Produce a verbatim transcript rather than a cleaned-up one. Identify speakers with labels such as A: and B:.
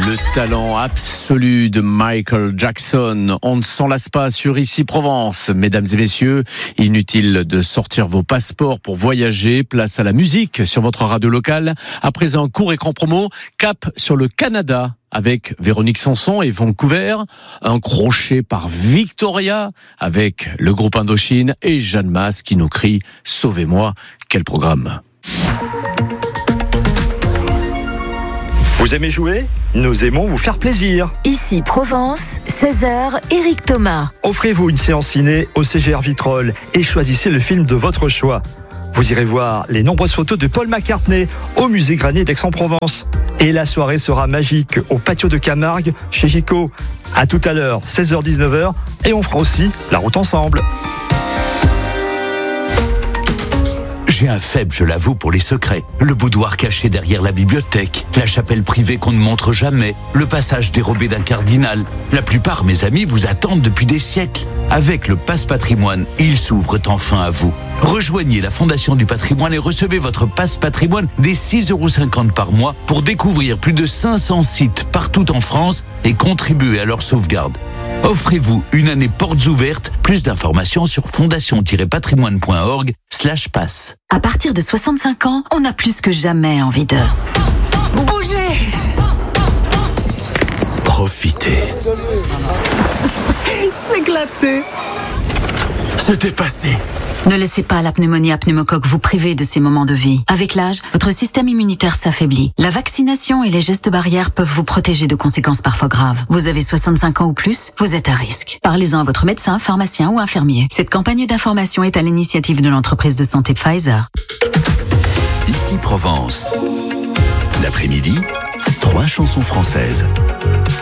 A: Le talent absolu de Michael Jackson. On ne s'en lasse pas sur Ici Provence. Mesdames et messieurs, inutile de sortir vos passeports pour voyager. Place à la musique sur votre radio locale. Après un court écran promo, cap sur le Canada avec Véronique Sanson et Vancouver. Un crochet par Victoria avec le groupe Indochine et Jeanne Masse qui nous crie « Sauvez-moi ». Quel programme!
B: Vous aimez jouer ? Nous aimons vous faire plaisir.
C: Ici Provence, seize heures, Éric Thomas.
B: Offrez-vous une séance ciné au C G R Vitrolles et choisissez le film de votre choix. Vous irez voir les nombreuses photos de Paul McCartney au musée Granier d'Aix-en-Provence. Et la soirée sera magique au patio de Camargue chez Gico. À tout à l'heure, seize heures dix-neuf heures, et on fera aussi la route ensemble.
D: J'ai un faible, je l'avoue, pour les secrets. Le boudoir caché derrière la bibliothèque, la chapelle privée qu'on ne montre jamais, le passage dérobé d'un cardinal. La plupart, mes amis, vous attendent depuis des siècles. Avec le Pass Patrimoine, ils s'ouvrent enfin à vous. Rejoignez la Fondation du Patrimoine et recevez votre Pass Patrimoine dès six euros cinquante par mois pour découvrir plus de cinq cents sites partout en France et contribuer à leur sauvegarde. Offrez-vous une année portes ouvertes. Plus d'informations sur fondation-patrimoine.org slash pass.
C: À partir de soixante-cinq ans, on a plus que jamais envie de bouger.
D: Profitez.
C: S'éclater.
D: Se dépasser.
C: Ne laissez pas la pneumonie à pneumocoque vous priver de ces moments de vie. Avec l'âge, votre système immunitaire s'affaiblit. La vaccination et les gestes barrières peuvent vous protéger de conséquences parfois graves. Vous avez soixante-cinq ans ou plus, vous êtes à risque. Parlez-en à votre médecin, pharmacien ou infirmier. Cette campagne d'information est à l'initiative de l'entreprise de santé Pfizer.
D: Ici Provence. L'après-midi, trois chansons françaises.